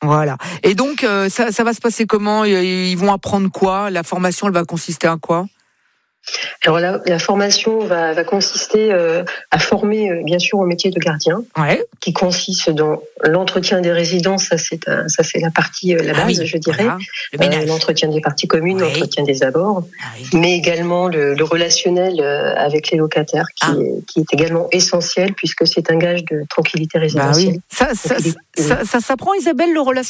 Voilà. Et donc, ça va se passer comment ? Ils vont apprendre quoi ? La formation, elle va consister à quoi ? Alors la formation va consister à former bien sûr au métier de gardien, qui consiste dans l'entretien des résidences. Ça c'est la partie la base, je dirais. Voilà. L'entretien des parties communes, l'entretien des abords, mais également le relationnel avec les locataires, qui est également essentiel puisque c'est un gage de tranquillité résidentielle. Ça s'apprend, Isabelle, le relationnel ?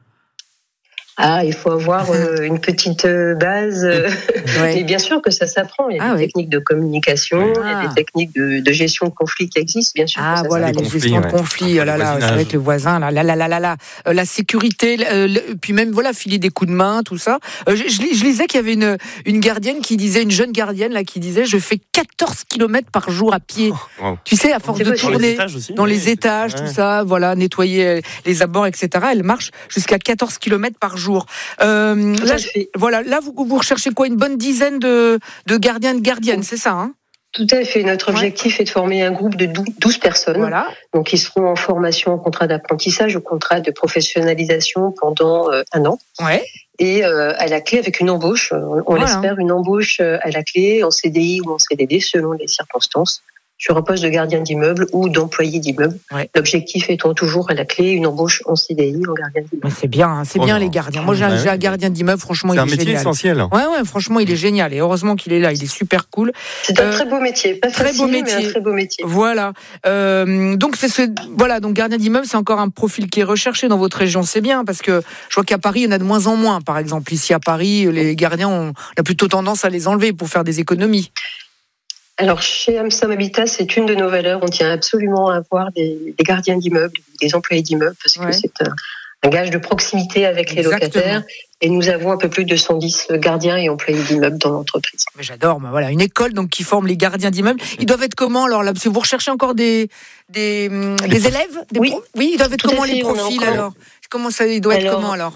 Il faut avoir une petite base. Mais bien sûr que ça s'apprend. Il y a des techniques de communication, il y a des techniques de gestion de conflits qui existent, bien sûr. Voilà, les gestions de conflits. C'est vrai que le voisin, la sécurité, puis même filer des coups de main, tout ça. Je lisais qu'il y avait une gardienne qui disait, une jeune gardienne là, qui disait, je fais 14 km par jour à pied. Tu sais, à force de tourner dans les étages, tout ça, nettoyer les abords, etc. Elle marche jusqu'à 14 km par jour. Là, vous recherchez quoi ? Une bonne dizaine de gardiens et de gardiennes, c'est ça, hein ? Tout à fait. Notre objectif est de former un groupe de 12 personnes. Voilà. Donc, ils seront en formation en contrat d'apprentissage ou contrat de professionnalisation pendant 1 an. Ouais. Et à la clé, avec une embauche, on l'espère, une embauche à la clé, en CDI ou en CDD, selon les circonstances, sur un poste de gardien d'immeuble ou d'employé d'immeuble. Ouais. L'objectif étant toujours à la clé une embauche en CDI, en gardien d'immeuble. Mais c'est bien, les gardiens. Moi, j'ai un gardien d'immeuble, franchement, il est génial. C'est un métier essentiel. Ouais, franchement, il est génial. Et heureusement qu'il est là, il est super cool. C'est un très beau métier, pas facile, mais un très beau métier. Voilà. Donc, donc gardien d'immeuble, c'est encore un profil qui est recherché dans votre région. C'est bien, parce que je vois qu'à Paris, il y en a de moins en moins. Par exemple, ici à Paris, les gardiens, on a plutôt tendance à les enlever pour faire des économies. Alors, chez AMSOM Habitat, c'est une de nos valeurs. On tient absolument à avoir des gardiens d'immeubles, des employés d'immeubles, parce que c'est un gage de proximité avec les locataires. Et nous avons un peu plus de 110 gardiens et employés d'immeubles dans l'entreprise. Mais j'adore, une école donc qui forme les gardiens d'immeubles. Ils doivent être comment alors là ? Parce que vous recherchez encore des élèves ? Oui, ils doivent être comment les profils alors ? Comment ça doit être comment alors ?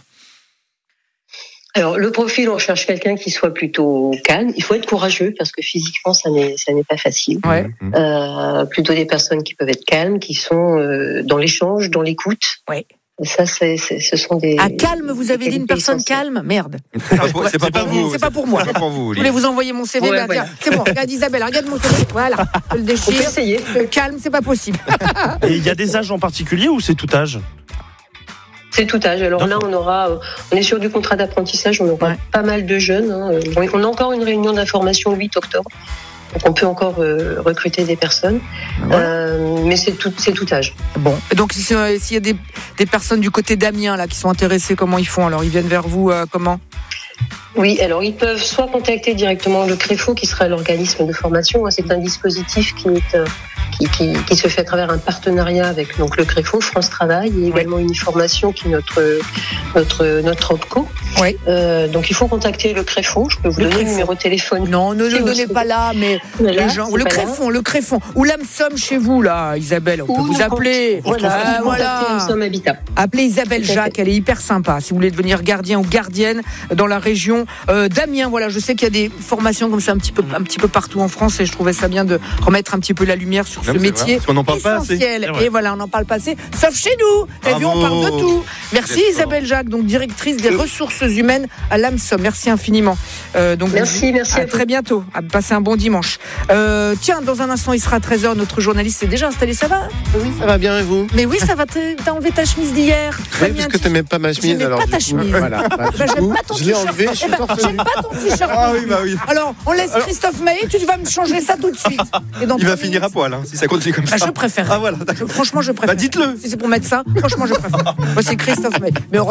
Alors, le profil, on cherche quelqu'un qui soit plutôt calme. Il faut être courageux parce que physiquement, ça n'est pas facile. Ouais. Plutôt des personnes qui peuvent être calmes, qui sont dans l'échange, dans l'écoute. Ouais. Ça, ce sont des. Calme, vous avez dit une personne calme ? Merde. C'est pas pour vous. C'est pas pour moi. C'est pas pour vous. Je voulais vous envoyer mon CV. C'est bon. Regarde Isabelle, regarde mon CV. Voilà. Je le déchire. On peut essayer. Calme, c'est pas possible. Et il y a des âges en particulier ou c'est tout âge ? C'est tout âge. Alors là, on est sur du contrat d'apprentissage, on aura pas mal de jeunes. On a encore une réunion d'information le 8 octobre. Donc on peut encore recruter des personnes. Mais c'est tout âge. Bon. Et donc s'il y a des personnes du côté d'Amiens là, qui sont intéressées, comment ils font ? Alors ils viennent vers vous comment ? Oui, alors ils peuvent soit contacter directement le CREFO, qui sera l'organisme de formation. C'est un dispositif qui se fait à travers un partenariat avec donc le CREFO, France Travail, et également une formation qui est notre OPCO. Oui. Donc il faut contacter le CREFO. Je peux vous donner le numéro de téléphone. Non, ne le donnez pas là, mais les gens, le CREFON, ou l'AMSOM chez vous là, Isabelle, on peut vous appeler. Voilà. AMSOM Habitat. Appelez Isabelle Jacques, elle est hyper sympa. Si vous voulez devenir gardien ou gardienne dans la région d'Amiens, je sais qu'il y a des formations comme ça un petit peu partout en France, et je trouvais ça bien de remettre un petit peu la lumière sur ce métier on n'en parle essentiel. Pas assez. Et voilà, on n'en parle pas assez, sauf chez nous. T'as vu, on parle de tout. Merci Isabelle Jacques, donc directrice des ressources humaines à l'AMSOM. Merci infiniment. Merci à très bientôt. Passez un bon dimanche. Tiens, dans un instant, il sera 13h. Notre journaliste s'est déjà installé. Ça va ? Oui, ça va bien, et vous ? Mais oui, ça va. T'as enlevé ta chemise d'hier. Oui, parce que t'aimais pas ma chemise. J'aimais pas ta chemise. Voilà. J'aime pas ton je l'ai enlevé. J'aime pas ton t-shirt. Ah oui. Alors, on laisse Christophe Maé. Tu vas me changer ça tout de suite. Il va finir à poil, si ça continue comme ça. Je préfère. Ah voilà. Franchement, je préfère. Dites-le. Si c'est pour mettre ça, franchement, je préfère. Moi, c'est Christophe Maé. Mais